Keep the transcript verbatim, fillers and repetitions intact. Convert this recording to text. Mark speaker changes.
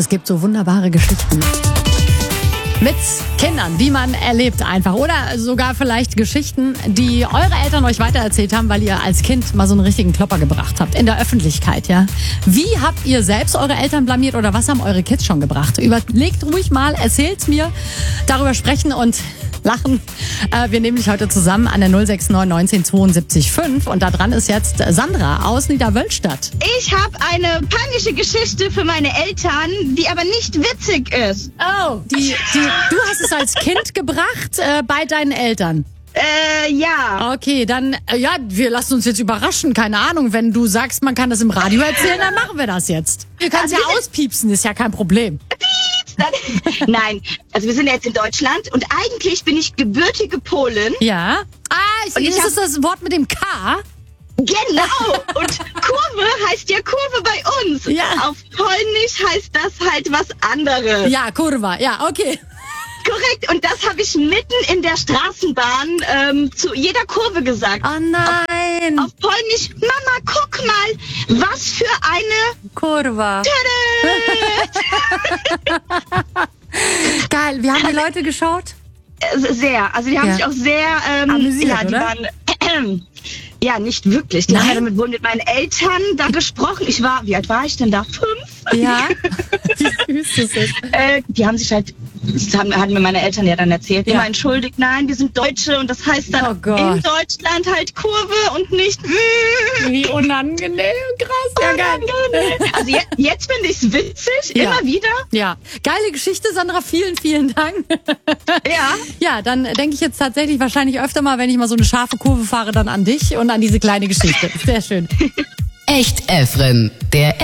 Speaker 1: es gibt so wunderbare Geschichten mit Kindern, die man erlebt einfach. Oder sogar vielleicht Geschichten, die eure Eltern euch weitererzählt haben, weil ihr als Kind mal so einen richtigen Klopper gebracht habt. In der Öffentlichkeit, ja. Wie habt ihr selbst eure Eltern blamiert oder was haben eure Kids schon gebracht? Überlegt ruhig mal, erzählt's mir, darüber sprechen und lachen. Äh, wir nehmen dich heute zusammen an der null sechs neun neunzehn zweiundsiebzig fünf und da dran ist jetzt Sandra aus Niederwölstadt.
Speaker 2: Ich habe eine peinliche Geschichte für meine Eltern, die aber nicht witzig ist.
Speaker 1: Oh, die, die, du hast es als Kind gebracht äh, bei deinen Eltern.
Speaker 2: Äh, ja.
Speaker 1: Okay, dann, äh, ja, wir lassen uns jetzt überraschen. Keine Ahnung, wenn du sagst, man kann das im Radio erzählen, dann machen wir das jetzt. Wir können es ja auspiepsen, ist ja kein Problem.
Speaker 2: Nein, also wir sind jetzt in Deutschland und eigentlich bin ich gebürtige Polin.
Speaker 1: Ja. Ah, ich,
Speaker 2: Und ich
Speaker 1: ist
Speaker 2: hab-
Speaker 1: es das Wort mit dem K?
Speaker 2: Genau. Und Kurve heißt ja Kurve bei uns.
Speaker 1: Ja.
Speaker 2: Auf Polnisch heißt das halt was anderes.
Speaker 1: Ja, Kurva, ja, okay.
Speaker 2: Korrekt. Und das habe ich mitten in der Straßenbahn ähm, zu jeder Kurve gesagt.
Speaker 1: Oh nein.
Speaker 2: Auf Polnisch, Mama, guck mal, was für eine...
Speaker 1: Kurva. Geil, wie haben die Leute geschaut?
Speaker 2: Äh, Sehr. Also die haben
Speaker 1: Ja.
Speaker 2: sich auch sehr... Ähm,
Speaker 1: Amüsiert,
Speaker 2: ja, die
Speaker 1: oder?
Speaker 2: waren... Ja, nicht wirklich. Die
Speaker 1: Nein?
Speaker 2: haben ja damit wohl mit meinen Eltern da gesprochen. Ich war, wie alt war ich denn da? Fünf?
Speaker 1: Ja. Wie süß das ist.
Speaker 2: Äh, die haben sich halt, das haben, hatten mir meine Eltern ja dann erzählt,
Speaker 1: Ja.
Speaker 2: immer entschuldigt, nein, wir sind Deutsche und das heißt dann
Speaker 1: Oh Gott.
Speaker 2: in Deutschland halt Kurve und nicht...
Speaker 1: Wie unangenehm, krass, ja geil.
Speaker 2: Also jetzt, jetzt finde ich es witzig,
Speaker 1: Ja.
Speaker 2: immer wieder.
Speaker 1: Ja, geile Geschichte, Sandra, vielen, vielen Dank.
Speaker 2: Ja.
Speaker 1: Ja, dann denke ich jetzt tatsächlich wahrscheinlich öfter mal, wenn ich mal so eine scharfe Kurve fahre, dann an dich und an diese kleine Geschichte. Sehr schön.
Speaker 3: Echt Efren, der